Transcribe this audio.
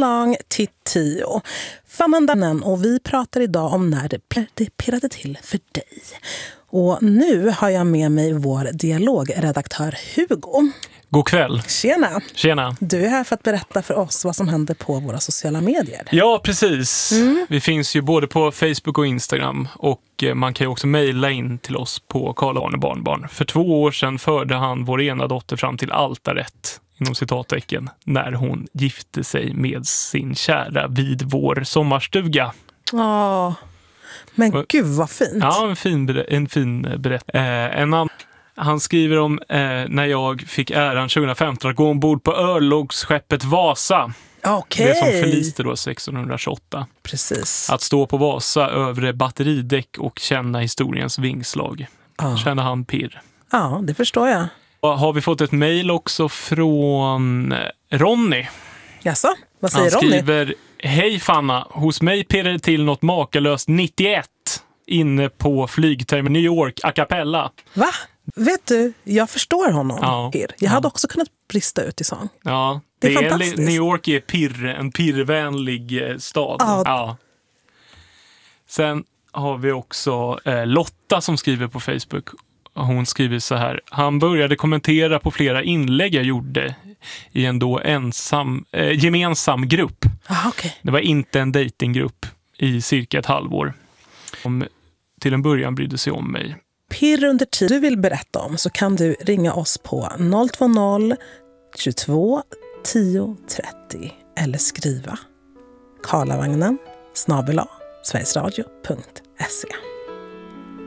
along till 10. Famandanen, och vi pratar idag om när det pirrade till för dig. Och nu har jag med mig vår dialogredaktör Hugo. God kväll. Tjena. Tjena. Du är här för att berätta för oss vad som händer på våra sociala medier. Ja, precis. Vi finns ju både på Facebook och Instagram, och man kan ju också mejla in till oss på Karl Arne Barnbarn. För 2 år sedan förde han vår ena dotter fram till altaret, inom citattecken, när hon gifte sig med sin kära vid vår sommarstuga. Ja, men gud vad fint. Ja, en fin berättelse. Han skriver om när jag fick äran 2015 att gå ombord på örlogsskeppet Vasa. Okay. Det som förliste då 1628. Precis. Att stå på Vasa övre batteridäck och känna historiens vingslag. Känner han pirr. Ja, det förstår jag. Och har vi fått ett mejl också från Ronny. Jaså? Vad säger Han Ronny? skriver: Hej Fanna, hos mig pirrade till något makalöst 91 inne på flygterminalen New York a cappella. Va? Vet du, jag förstår honom. Ja. Jag hade också kunnat brista ut i sång. Ja, Det är fantastiskt. New York är en pirrvänlig stad. Ja. Sen har vi också Lotta som skriver på Facebook. Hon skriver så här: han började kommentera på flera inlägg jag gjorde i en då gemensam grupp. Okay. Det var inte en datinggrupp i cirka ett halvår. Som till en början brydde sig om mig. Pirr under tid du vill berätta om, så kan du ringa oss på 020 22 10 30 eller skriva karlavagnen @sverigesradio.se.